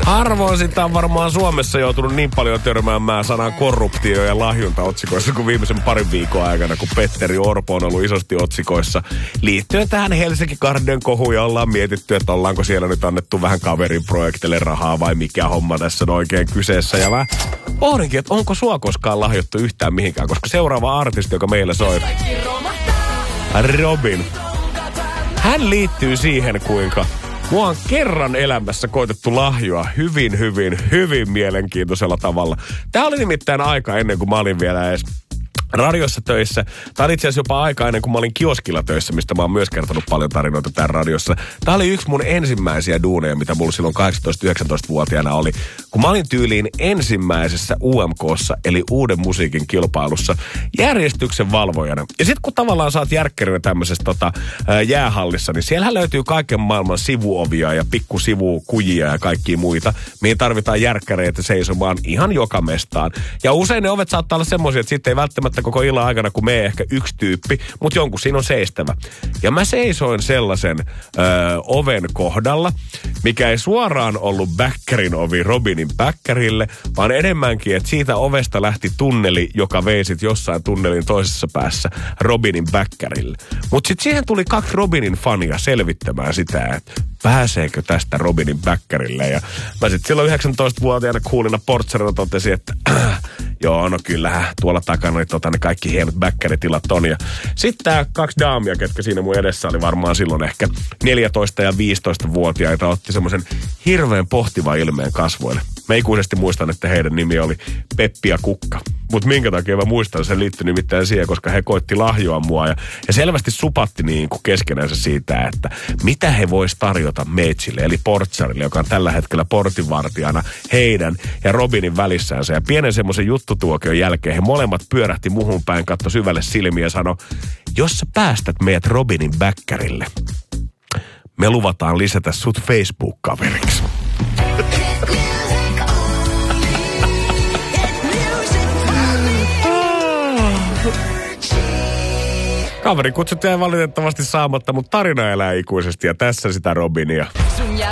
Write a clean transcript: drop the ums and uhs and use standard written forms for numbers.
Harvoin sitä on varmaan Suomessa joutunut niin paljon törmäämään sanan korruptio ja lahjunta otsikoissa kuin viimeisen parin viikon aikana, kun Petteri Orpo on ollut isosti otsikoissa. Liittyen tähän Helsinki Garden kohuun ja ollaan mietitty, että ollaanko siellä nyt annettu vähän kaverin projektille rahaa vai mikä homma tässä on oikein kyseessä. Ja mä pohdinkin, että onko sua koskaan lahjottu yhtään mihinkään, koska seuraava artisti, joka meillä soi, Robin. Hän liittyy siihen, kuinka mua on kerran elämässä koitettu lahjoa hyvin mielenkiintoisella tavalla. Tää oli nimittäin aika ennen kuin mä olin vielä edes radiossa töissä. Tää oli itse asiassa jopa aika ennen kuin mä olin kioskilla töissä, mistä mä oon myös kertonut paljon tarinoita täällä radiossa. Tää oli yksi mun ensimmäisiä duuneja, mitä mulla silloin 18-19-vuotiaana oli. Kun mä olin tyyliin ensimmäisessä UMK:ssa, eli uuden musiikin kilpailussa, järjestyksen valvojana. Ja sit kun tavallaan sä oot järkkärinä tämmöisessä jäähallissa, niin siellähän löytyy kaiken maailman sivuovia ja pikkusivukujia ja kaikkia muita, mihin tarvitaan järkkäreitä seisomaan ihan joka mestaan. Ja usein ne ovet saattaa olla semmoisia, että sitten ei välttämättä koko illan aikana, kun menee ehkä yksi tyyppi, mutta jonkun siinä on seistävä. Ja mä seisoin sellaisen oven kohdalla, mikä ei suoraan ollut bäkkärin ovi Robinin bäkkärille, vaan enemmänkin, että siitä ovesta lähti tunneli, joka vei sit jossain tunnelin toisessa päässä Robinin bäkkärille. Mutta sitten siihen tuli 2 Robinin fania selvittämään sitä, että pääseekö tästä Robinin bäkkärille. Ja mä sitten silloin 19-vuotiaana kuulina portsarina totesin, että joo, no kyllähän tuolla takana ne kaikki hienot bäkkäritilat on. Ja sitten tää 2 daamia, ketkä siinä mun edessä oli varmaan silloin ehkä 14- ja 15-vuotiaita, otti semmoisen hirveän pohtivan ilmeen kasvoille. Mä ikuisesti muistan, että heidän nimi oli Peppi ja Kukka. Mutta minkä takia mä muistan, se liittyi nimittäin siihen, koska he koitti lahjoa mua. Ja selvästi supatti niin kuin keskenänsä siitä, että mitä he vois tarjota Meitsille, eli portsarille, joka on tällä hetkellä portinvartijana heidän ja Robinin välissäänsä. Ja pienen semmoisen juttutuokion jälkeen he molemmat pyörähti muhun päin, katsoi syvälle silmiä ja sanoi, jos sä päästät meidät Robinin bäkkärille, me luvataan lisätä sut Facebook-kaveriksi. Kaveri kutsut jäi valitettavasti saamatta, mutta tarina elää ikuisesti ja tässä sitä Robinia.